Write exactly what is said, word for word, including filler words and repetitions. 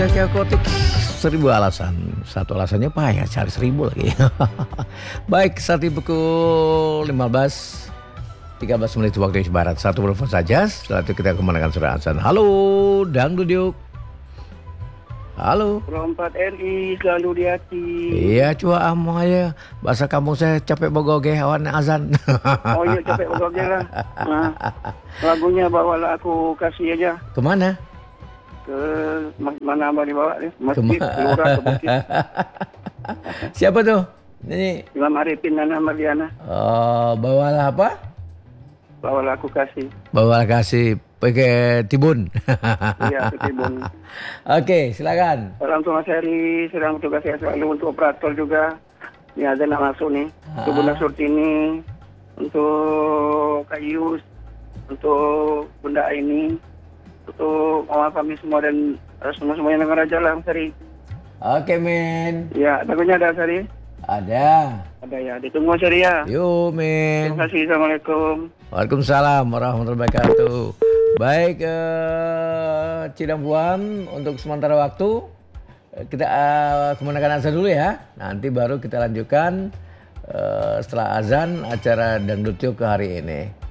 Zaki Akotik, seribu alasan. Satu alasannya payah, cari seribu lagi. Baik, saat ini pukul lima belas tiga belas menit waktu Indonesia Barat. Satu telepon saja, setelah itu kita kemanakan surat azan. Halo, Dangdut Yuk. Halo. Rompat R I selalu di hati. Iya, cua amo aja. Bahasa kamu saya capek bogoge awan azan. Oh iya, capek bogoge lah. Nah, lagunya bawalah aku kasih aja. Kemana? Ke mana abang dibawa nih? Masjid, kelurahan ke bukit. Siapa tuh? Ini Imam Arifin dan Mardiana. Oh, bawalah apa? Bawalah aku kasih. Bawalah kasih pakai tibun. Iya, ke Tibun. Oke, silakan. Salam untuk Mas Heri, salam tugas saya selalu untuk operator juga. Ini ada nak masuk nih. Untuk Bunda Surtini, untuk Kak Yus, untuk Bunda ini, untuk Mama kami semua dan semua-semua yang dengar aja lah, Mas Heri. Oke, men. Ya, lagunya ada, Mas Heri? Ada. Ada ya, ditunggu Mas Heri ya. Yuk, men. Terima kasih, Assalamualaikum. Waalaikumsalam warahmatullahi wabarakatuh. Baik, eh, Cidang Buam, untuk sementara waktu kita eh, kemanakan azan dulu ya. Nanti baru kita lanjutkan eh, setelah azan acara Dangdut Yuk ke hari ini.